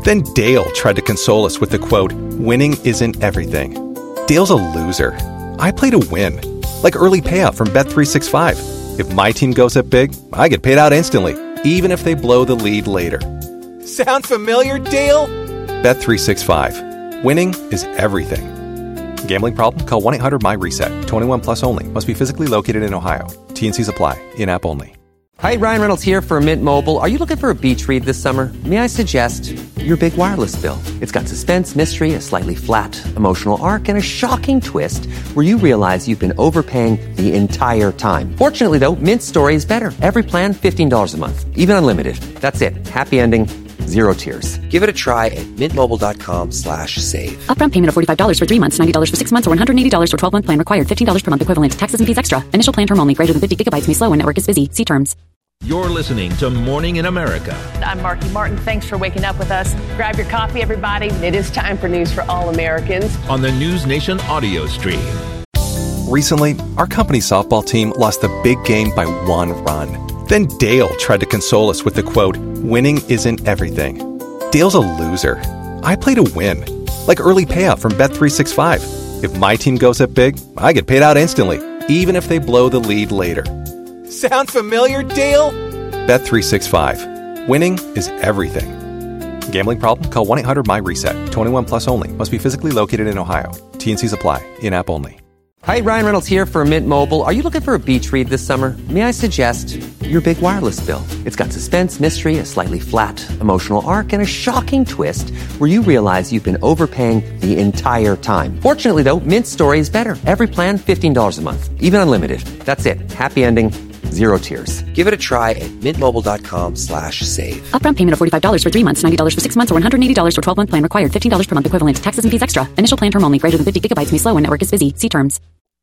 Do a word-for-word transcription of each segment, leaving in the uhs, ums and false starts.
Then Dale tried to console us with the quote, "Winning isn't everything." Dale's a loser. I play to win. Like early payout from Bet three sixty-five. If my team goes up big, I get paid out instantly, even if they blow the lead later. Sound familiar, Dale? Bet three sixty-five. Winning is everything. Gambling problem? Call one eight hundred M Y RESET. twenty-one plus only. Must be physically located in Ohio. T and C's apply. In-app only. Hi, Ryan Reynolds here for Mint Mobile. Are you looking for a beach read this summer? May I suggest your big wireless bill? It's got suspense, mystery, a slightly flat, emotional arc, and a shocking twist where you realize you've been overpaying the entire time. Fortunately, though, Mint's story is better. Every plan, fifteen dollars a month. Even unlimited. That's it. Happy ending. Zero tears. Give it a try at mintmobile.com slash save. Upfront payment of forty-five dollars for three months, ninety dollars for six months, or one hundred eighty dollars for twelve-month plan required. fifteen dollars per month equivalent. Taxes and fees extra. Initial plan term only. Greater than fifty gigabytes may slow when network is busy. See terms. You're listening to Morning in America. I'm Marky Martin. Thanks for waking up with us. Grab your coffee, everybody. It is time for News for All Americans. On the News Nation audio stream. Recently, our company softball team lost the big game by one run. Then Dale tried to console us with the quote, "Winning isn't everything." Dale's a loser. I play to win. Like early payout from Bet three sixty-five. If my team goes up big, I get paid out instantly, even if they blow the lead later. Sound familiar, Dale? Bet three sixty-five. Winning is everything. Gambling problem? Call one eight hundred M Y RESET. twenty-one plus only. Must be physically located in Ohio. T and C's apply. In-app only. Hi, Ryan Reynolds here for Mint Mobile. Are you looking for a beach read this summer? May I suggest your big wireless bill? It's got suspense, mystery, a slightly flat, emotional arc, and a shocking twist where you realize you've been overpaying the entire time. Fortunately, though, Mint's story is better. Every plan, fifteen dollars a month. Even unlimited. That's it. Happy ending. Zero tears. Give it a try at mintmobile.com slash save. Upfront payment of forty-five dollars for three months, ninety dollars for six months, or one hundred eighty dollars for twelve-month plan required. fifteen dollars per month equivalent. Taxes and fees extra. Initial plan term only. Greater than fifty gigabytes may slow when network is busy. See terms.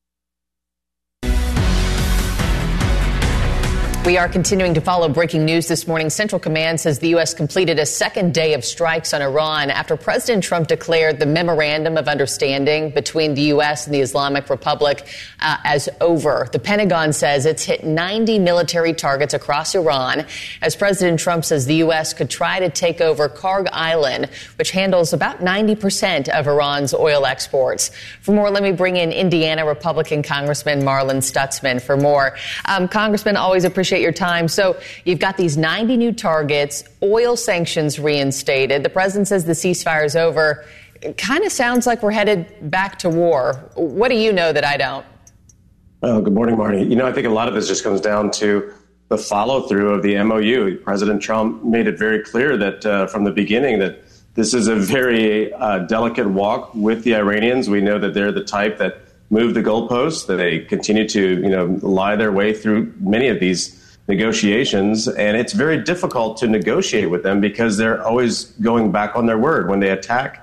We are continuing to follow breaking news this morning. Central Command says the U S completed a second day of strikes on Iran after President Trump declared the memorandum of understanding between the U S and the Islamic Republic uh, as over. The Pentagon says it's hit ninety military targets across Iran as President Trump says the U S could try to take over Karg Island, which handles about ninety percent of Iran's oil exports. For more, let me bring in Indiana Republican Congressman Marlin Stutzman for more. Um, Congressman, always appreciate your time. So you've got these ninety new targets, oil sanctions reinstated. The president says the ceasefire is over. It kind of sounds like we're headed back to war. What do you know that I don't? Oh, good morning, Marty. You know, I think a lot of this just comes down to the follow through of the M O U. President Trump made it very clear that uh, from the beginning that this is a very uh, delicate walk with the Iranians. We know that they're the type that move the goalposts, that they continue to, you know, lie their way through many of these negotiations, and it's very difficult to negotiate with them because they're always going back on their word. When they attack